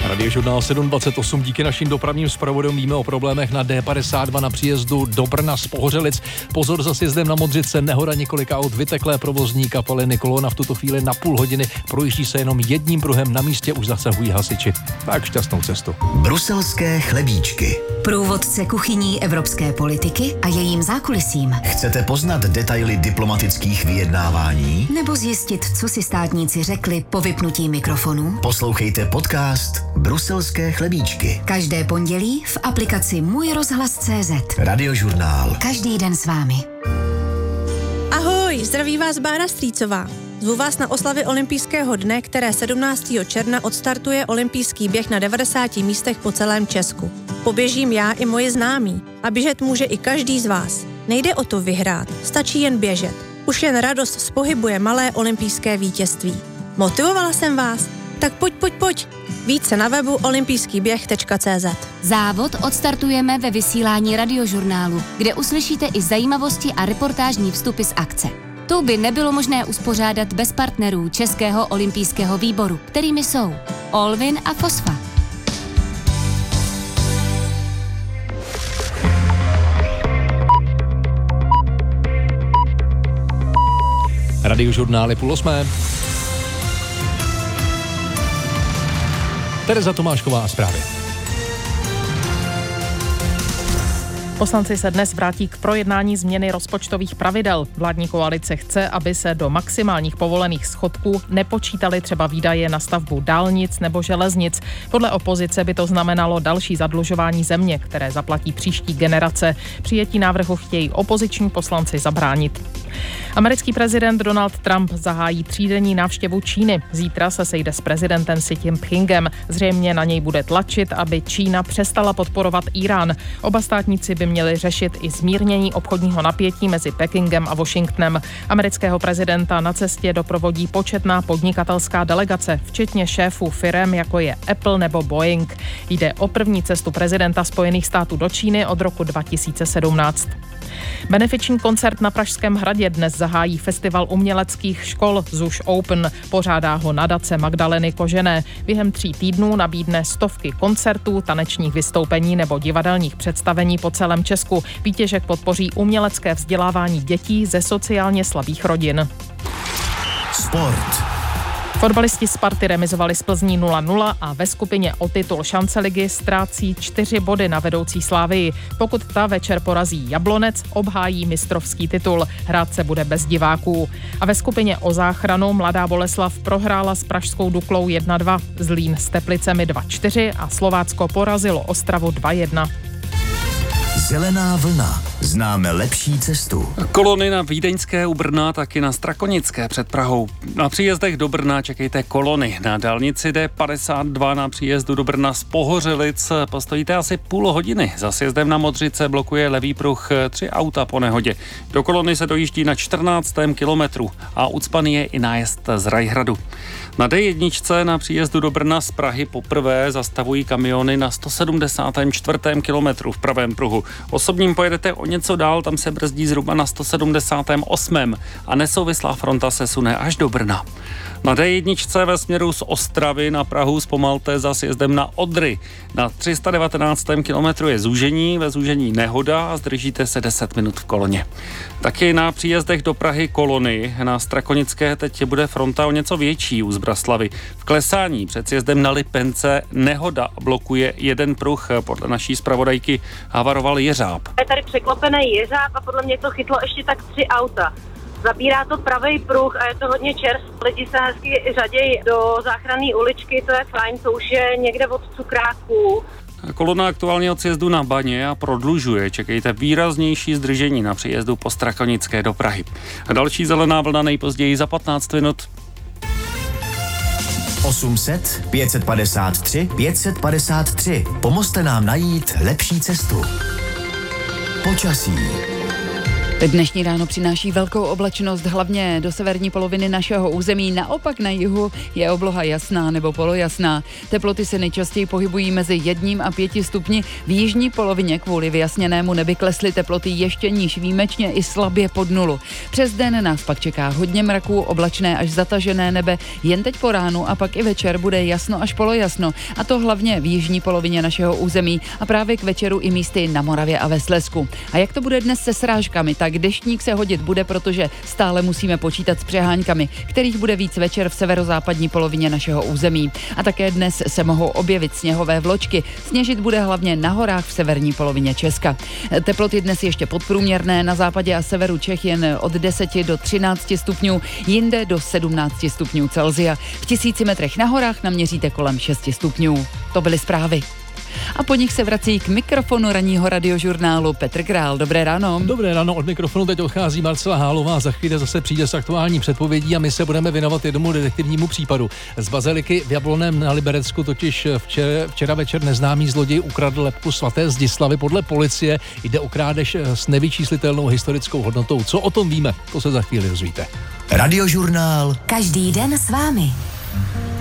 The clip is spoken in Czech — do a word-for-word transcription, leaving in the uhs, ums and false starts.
Radiožurnál sedm dvacet osm, díky našim dopravním zpravodům víme o problémech na D padesát dva na příjezdu do Brna z Pohořelic. Pozor, za sjezdem na Modřice, nehoda, několika aut, vyteklé provozní kapaliny, kolona v tuto chvíli na půl hodiny, projíždí se jenom jedním pruhem, na místě už zasahují hasiči. Tak šťastnou cestu. Bruselské chlebíčky. Průvodce kuchyní evropské politiky a jejím zákulisím. Chcete poznat detaily diplomatických vyjednávání? Nebo zjistit, co si státníci řekli po vypnutí mikrofonu? Poslouchejte podcast Bruselské chlebíčky. Každé pondělí v aplikaci Můj rozhlas tečka cé zet. Radiožurnál. Každý den s vámi. Ahoj, zdraví vás Bára Strýcová. Zvu vás na oslavy olympijského dne, které sedmnáctého června odstartuje olympijský běh na devadesáti místech po celém Česku. Poběžím já i moji známí a běžet může i každý z vás. Nejde o to vyhrát, stačí jen běžet. Už jen radost z pohybu je malé olympijské vítězství. Motivovala jsem vás? Tak pojď, pojď, pojď. Více na webu olympijský běh tečka cé zet. Závod odstartujeme ve vysílání Radiožurnálu, kde uslyšíte i zajímavosti a reportážní vstupy z akce. To by nebylo možné uspořádat bez partnerů Českého olympijského výboru, kterými jsou Olvin a Fosfa. Radiožurnál je půl osmé. Tereza Tomášková a zprávy. Poslanci se dnes vrátí k projednání změny rozpočtových pravidel. Vládní koalice chce, aby se do maximálních povolených schodků nepočítaly třeba výdaje na stavbu dálnic nebo železnic. Podle opozice by to znamenalo další zadlužování země, které zaplatí příští generace. Přijetí návrhu chtějí opoziční poslanci zabránit. Americký prezident Donald Trump zahájí třídenní návštěvu Číny. Zítra se sejde s prezidentem Xi Jinpingem. Zřejmě na něj bude tlačit, aby Čína přestala podporovat Irán. Oba státníci by měli řešit i zmírnění obchodního napětí mezi Pekingem a Washingtonem. Amerického prezidenta na cestě doprovodí početná podnikatelská delegace, včetně šéfů firem, jako je Apple nebo Boeing. Jde o první cestu prezidenta Spojených států do Číny od roku dva tisíce sedmnáct. Benefiční koncert na Pražském hradě dnes zahájí festival uměleckých škol Zuš Open. Pořádá ho nadace Magdaleny Kožené. Během tří týdnů nabídne stovky koncertů, tanečních vystoupení nebo divadelních představení po celém Česku. Výtěžek podpoří umělecké vzdělávání dětí ze sociálně slabých rodin. Sport. Fotbalisti Sparty remizovali s Plzní nula nula a ve skupině o titul Šanceligy ztrácí čtyři body na vedoucí Slavii. Pokud ta večer porazí Jablonec, obhájí mistrovský titul. Hrát se bude bez diváků. A ve skupině o záchranu Mladá Boleslav prohrála s pražskou Duklou jedna dva, Zlín s Teplicemi dva čtyři a Slovácko porazilo Ostravu dva jedna. Zelená vlna. Známe lepší cestu. Kolony na Vídeňské u Brna, taky na Strakonické před Prahou. Na příjezdech do Brna čekejte kolony. Na dálnici D padesát dva na příjezdu do Brna z Pohořelic postojíte asi půl hodiny. Za sjezdem na Modřice blokuje levý pruh tři auta po nehodě. Do kolony se dojíždí na čtrnáctém kilometru a ucpaný je i nájezd z Rajhradu. Na D jedna na příjezdu do Brna z Prahy poprvé zastavují kamiony na sto sedmdesátém čtvrtém kilometru v pravém pruhu. Osobním pojedete o něco dál, tam se brzdí zhruba na sto sedmdesátém osmém a nesouvislá fronta se sune až do Brna. Na D jedna ve směru z Ostravy na Prahu zpomalte za sjezdem na Odry. Na tři sta devatenáctém kilometru je zúžení, ve zúžení nehoda a zdržíte se deset minut v koloně. Taky na příjezdech do Prahy kolony. Na Strakonické teď bude fronta o něco větší u Zbraslavy. V Klesání před sjezdem na Lipence nehoda blokuje jeden pruh. Podle naší zpravodajky havaroval jeřáb. Je tady překlopený jeřáb a podle mě to chytlo ještě tak tři auta. Zabírá to pravý pruh a je to hodně čerst. Lidi se hezky řadějí do záchranné uličky, to je fajn, to už je někde od Cukráků. Kolona aktuálně od sjezdu na Baně a prodlužuje. Čekejte výraznější zdržení na příjezdu po Strakonické do Prahy. A další zelená vlna nejpozději za patnáct minut. osm set pět set padesát tři pět set padesát tři. Pomozte nám najít lepší cestu. Počasí. Dnešní ráno přináší velkou oblačnost, hlavně do severní poloviny našeho území. Naopak na jihu je obloha jasná nebo polojasná. Teploty se nejčastěji pohybují mezi jedním a pěti stupni. V jižní polovině kvůli vyjasněnému nebi klesly teploty ještě níž, výjimečně i slabě pod nulu. Přes den nás pak čeká hodně mraků, oblačné až zatažené nebe. Jen teď po ránu a pak i večer bude jasno až polojasno. A to hlavně v jižní polovině našeho území a právě k večeru i místy na Moravě a ve Slezsku. A jak to bude dnes se srážkami? Tak deštník se hodit bude, protože stále musíme počítat s přeháňkami, kterých bude víc večer v severozápadní polovině našeho území. A také dnes se mohou objevit sněhové vločky. Sněžit bude hlavně na horách v severní polovině Česka. Teploty dnes ještě podprůměrné, na západě a severu Čech jen od deseti do třinácti stupňů, jinde do sedmnácti stupňů Celsia. V tisíci metrech na horách naměříte kolem šesti stupňů. To byly zprávy. A po nich se vrací k mikrofonu ranního radiožurnálu Petr Král. Dobré ráno. Dobré ráno, od mikrofonu teď odchází Marcela Hálová, za chvíli zase přijde s aktuální předpovědí a my se budeme věnovat jednomu detektivnímu případu. Z baziliky v Jablonném na Liberecku totiž včera, včera večer neznámý zloděj ukradl lebku svaté Zdislavy. Podle policie jde o krádež s nevyčíslitelnou historickou hodnotou. Co o tom víme, to se za chvíli dozvíte. Radiožurnál. Každý den s vámi.